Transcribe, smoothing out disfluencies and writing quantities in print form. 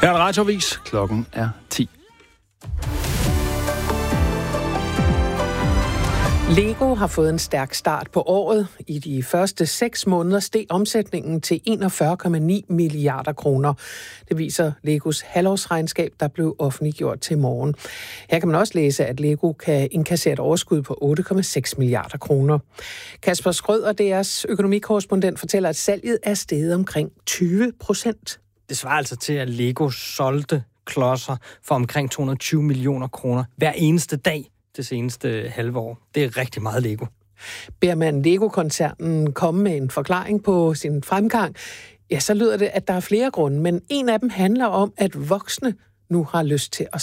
Her er Radioavis. Klokken er 10. Lego har fået en stærk start på året. I de første 6 måneder steg omsætningen til 41,9 milliarder kroner. Det viser Legos halvårsregnskab, der blev offentliggjort til morgen. Her kan man også læse, at Lego kan indkassere et overskud på 8,6 milliarder kroner. Kasper Schrøder, DR's økonomikorrespondent, fortæller, at salget er steget omkring 20%. Det svarer altså til, at Lego solgte klodser for omkring 220 millioner kroner hver eneste dag det seneste halve år. Det er rigtig meget Lego. Beder man Lego-koncernen komme med en forklaring på sin fremgang, ja, så lyder det, at der er flere grunde, men en af dem handler om, at voksne nu har lyst til at